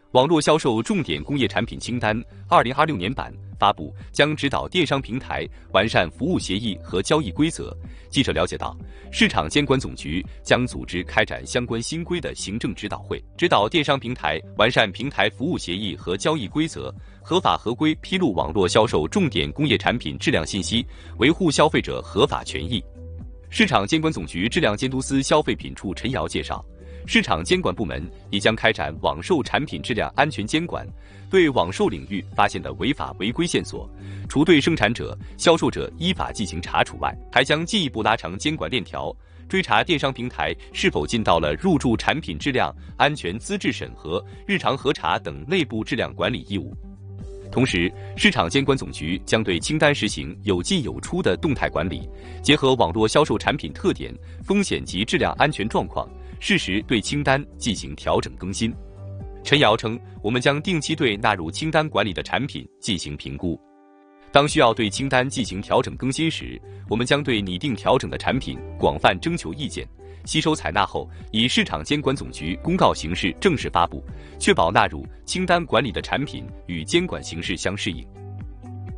网络销售重点工业产品清单2026年版发布，将指导电商平台完善服务协议和交易规则。记者了解到，市场监管总局将组织开展相关新规的行政指导会，指导电商平台完善平台服务协议和交易规则，合法合规披露网络销售重点工业产品质量信息，维护消费者合法权益。市场监管总局质量监督司消费品处陈瑶介绍，市场监管部门已将开展网售产品质量安全监管，对网售领域发现的违法违规线索，除对生产者、销售者依法进行查处外，还将进一步拉长监管链条，追查电商平台是否尽到了入驻产品质量安全资质审核、日常核查等内部质量管理义务。同时，市场监管总局将对清单实行有进有出的动态管理，结合网络销售产品特点、风险及质量安全状况，适时对清单进行调整更新。陈瑶称，我们将定期对纳入清单管理的产品进行评估，当需要对清单进行调整更新时，我们将对拟定调整的产品广泛征求意见，吸收采纳后，以市场监管总局公告形式正式发布，确保纳入清单管理的产品与监管形势相适应。